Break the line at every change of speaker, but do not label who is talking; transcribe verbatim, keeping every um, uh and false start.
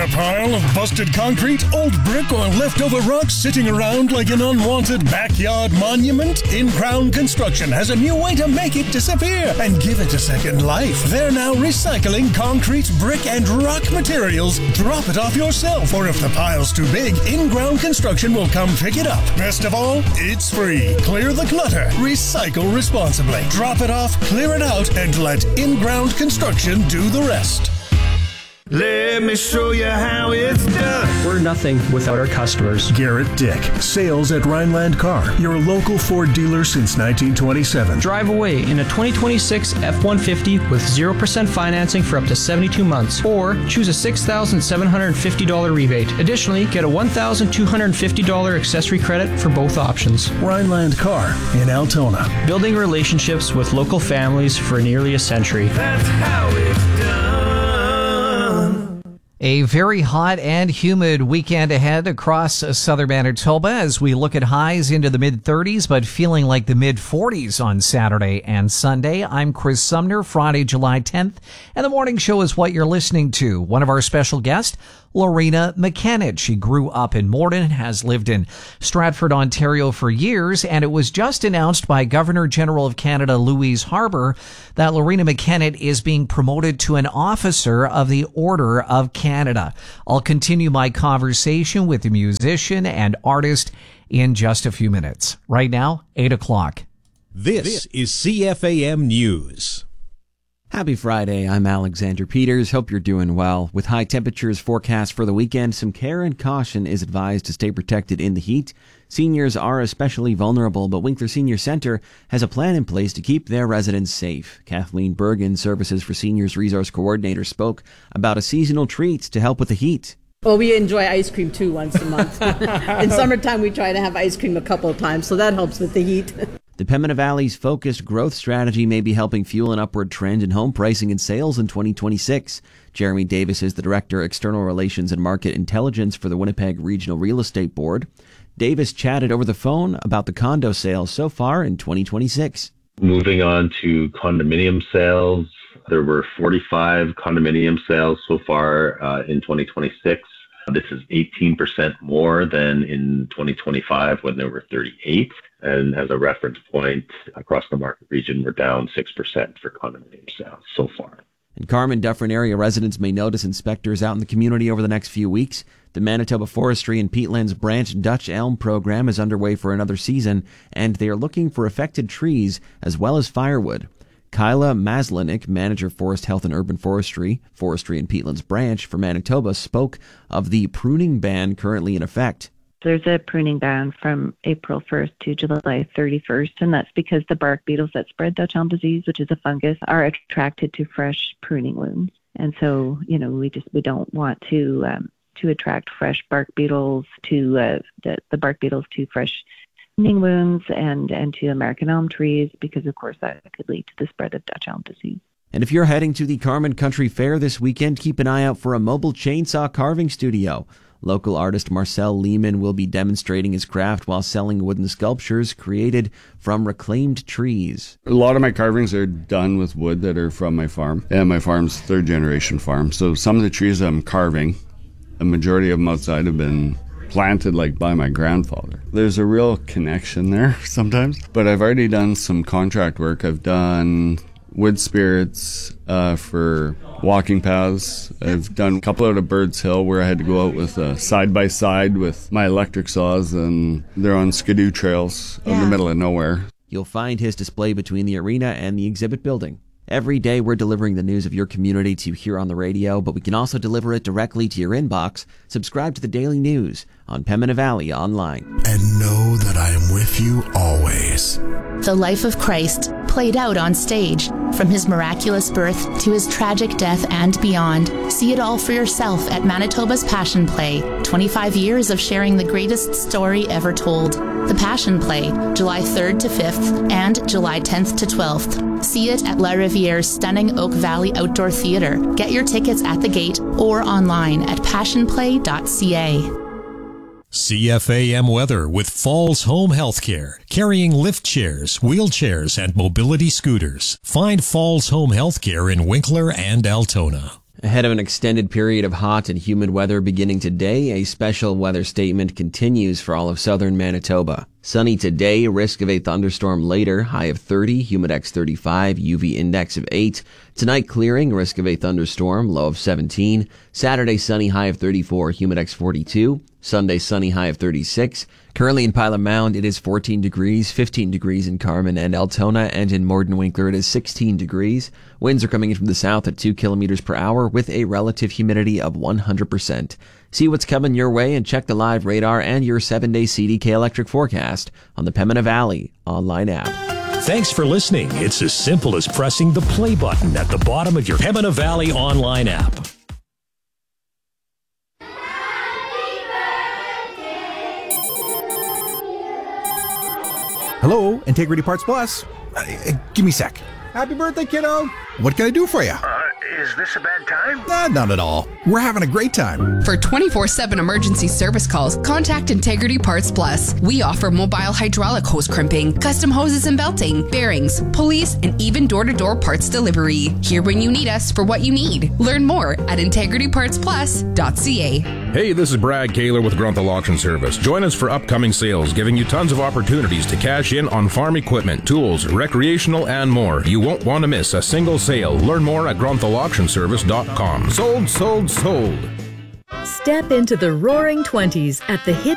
pile of busted concrete, old brick, or leftover rocks sitting around like an unwanted backyard monument? In-Crown Construction has a new way to make it disappear and give it a second life. They're now recycling concrete, brick, and rock materials. Drop it off yourself, or if the pile's too big, In-Ground Construction will come pick it up. Best of all, it's free. Clear the clutter. Recycle responsibly. Drop it off, clear it out, and let In-Ground Construction do the rest.
Let me show you how it's done.
We're nothing without our customers.
Garrett Dick, sales at Rhineland Car, your local Ford dealer since nineteen twenty-seven.
Drive away in a twenty twenty-six F one fifty with zero percent financing for up to seventy-two months, or choose a six thousand seven hundred fifty dollars rebate. Additionally, get a one thousand two hundred fifty dollars accessory credit for both options.
Rhineland Car in Altona.
Building relationships with local families for nearly a century.
That's how it's done.
A very hot and humid weekend ahead across southern Manitoba as we look at highs into the mid-thirties, but feeling like the mid-forties on Saturday and Sunday. I'm Chris Sumner, Friday, July tenth, and the morning show is what you're listening to. One of our special guests, Lorena McKennett. She grew up in Morden and has lived in Stratford, Ontario for years, and it was just announced by Governor General of Canada Louise Harbour that Lorena McKennett is being promoted to an officer of the Order of Canada. I'll continue my conversation with the musician and artist in just a few minutes. Right now, eight o'clock.
This is C F A M News.
Happy Friday, I'm Alexander Peters. Hope you're doing well. With high temperatures forecast for the weekend, some care and caution is advised to stay protected in the heat. Seniors are especially vulnerable, but Winkler Senior Centre has a plan in place to keep their residents safe. Kathleen Bergen, Services for Seniors Resource Coordinator, spoke about a seasonal treat to help with the heat.
Well, we enjoy ice cream too once a month. In summertime, we try to have ice cream a couple of times, so that helps with the heat.
The Pembina Valley's focused growth strategy may be helping fuel an upward trend in home pricing and sales in twenty twenty-six. Jeremy Davis is the Director, External Relations and Market Intelligence for the Winnipeg Regional Real Estate Board. Davis chatted over the phone about the condo sales so far in twenty twenty-six.
Moving on to condominium sales, there were forty-five condominium sales so far uh, in twenty twenty-six. This is eighteen percent more than in twenty twenty-five when there were thirty-eight. And as a reference point, across the market region, we're down six percent for condominium sales so far.
In Carman Dufferin area, residents may notice inspectors out in the community over the next few weeks. The Manitoba Forestry and Peatlands Branch Dutch Elm program is underway for another season, and they are looking for affected trees as well as firewood. Kyla Maslinick, Manager Forest Health and Urban Forestry, Forestry and Peatlands Branch for Manitoba, spoke of the pruning ban currently in effect.
There's a pruning ban from April first to July thirty-first, and that's because the bark beetles that spread Dutch elm disease, which is a fungus, are attracted to fresh pruning wounds. And so, you know, we just we don't want to um, to attract fresh bark beetles to uh, the, the bark beetles to fresh pruning wounds and, and to American elm trees, because, of course, that could lead to the spread of Dutch elm disease.
And if you're heading to the Carman Country Fair this weekend, keep an eye out for a mobile chainsaw carving studio. Local artist Marcel Lehman will be demonstrating his craft while selling wooden sculptures created from reclaimed trees.
A lot of my carvings are done with wood that are from my farm, and my farm's third generation farm. So some of the trees I'm carving, a majority of them outside have been planted like by my grandfather. There's a real connection there sometimes, but I've already done some contract work. I've done wood spirits uh, for walking paths. I've done a couple out of Birds Hill where I had to go out with a side-by-side with my electric saws, and they're on skidoo trails yeah. in the middle of nowhere.
You'll find his display between the arena and the exhibit building. Every day we're delivering the news of your community to you here on the radio, but we can also deliver it directly to your inbox. Subscribe to the Daily News on Pembina Valley Online.
And know that I am with you always.
The life of Christ played out on stage, from his miraculous birth to his tragic death and beyond. See it all for yourself at Manitoba's Passion Play. twenty-five years of sharing the greatest story ever told. The Passion Play, July third to fifth and July tenth to twelfth. See it at La Riviere's stunning Oak Valley Outdoor Theatre. Get your tickets at the gate or online at passion play dot c a.
C F A M weather with Falls Home Healthcare, carrying lift chairs, wheelchairs, and mobility scooters. Find Falls Home Healthcare in Winkler and Altona.
Ahead of an extended period of hot and humid weather beginning today, a special weather statement continues for all of southern Manitoba. Sunny today, risk of a thunderstorm later, high of thirty, humidex thirty-five, U V index of eight. Tonight clearing, risk of a thunderstorm, low of seventeen. Saturday sunny, high of thirty-four, humidex forty-two. Sunday sunny, high of thirty-six. Currently in Pilot Mound, it is fourteen degrees, fifteen degrees in Carman and Altona, and in Morden-Winkler it is sixteen degrees. Winds are coming in from the south at two kilometers per hour with a relative humidity of one hundred percent. See what's coming your way and check the live radar and your seven-day C D K electric forecast on the Pembina Valley online app.
Thanks for listening. It's as simple as pressing the play button at the bottom of your Pembina Valley online app.
Hello, Integrity Parts Plus. Uh, uh, give me a sec. Happy birthday, kiddo. What can I do for you?
Uh, is this a bad time?
Uh, not at all. We're having a great time.
For twenty-four seven emergency service calls, contact Integrity Parts Plus. We offer mobile hydraulic hose crimping, custom hoses and belting, bearings, pulleys, and even door-to-door parts delivery. Here when you need us for what you need. Learn more at integrity parts plus dot c a.
Hey, this is Brad Kaler with Grunthal Auction Service. Join us for upcoming sales, giving you tons of opportunities to cash in on farm equipment, tools, recreational, and more. You won't want to miss a single sale. Learn more at grunthal auction service dot com. Sold, sold, sold.
Step into the roaring twenties at the Hit